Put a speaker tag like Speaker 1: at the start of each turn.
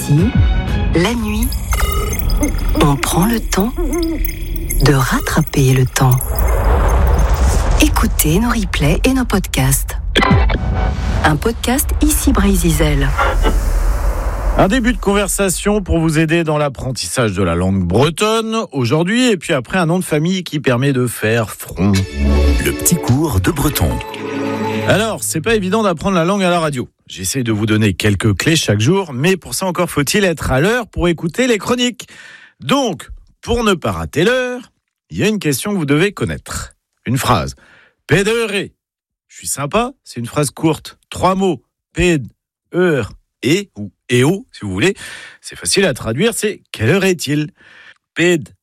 Speaker 1: Ici, la nuit, on prend le temps de rattraper le temps. Écoutez nos replays et nos podcasts. Un podcast Ici Brésil.
Speaker 2: Un début de conversation pour vous aider dans l'apprentissage de la langue bretonne aujourd'hui, et puis après un nom de famille qui permet de faire front.
Speaker 3: Le petit cours de breton.
Speaker 2: Alors, c'est pas évident d'apprendre la langue à la radio. J'essaie de vous donner quelques clés chaque jour, mais pour ça encore faut-il être à l'heure pour écouter les chroniques. Donc, pour ne pas rater l'heure, il y a une question que vous devez connaître. Une phrase. Pédere. Je suis sympa, c'est une phrase courte. 3 mots. Péd, heure, et ou EO, si vous voulez. C'est facile à traduire, c'est quelle heure est-il ? Péd,